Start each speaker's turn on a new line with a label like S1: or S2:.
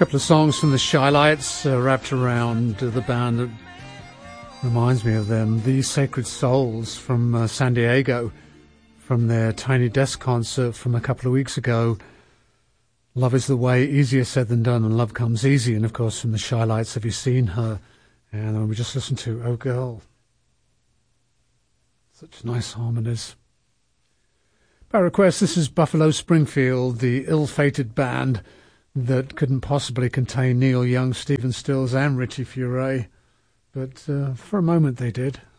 S1: couple of songs from the Shy-Lights wrapped around the band that reminds me of them. The Sacred Souls from San Diego, from their Tiny Desk concert from a couple of weeks ago. Love is the Way, easier said than done, and Love Comes Easy. And of course from the Shy-Lights, Have You Seen Her? And then we just listened to Oh Girl. Such nice harmonies. By request, this is Buffalo Springfield, the ill-fated band that couldn't possibly contain Neil Young, Stephen Stills and Richie Furay, but for a moment they did.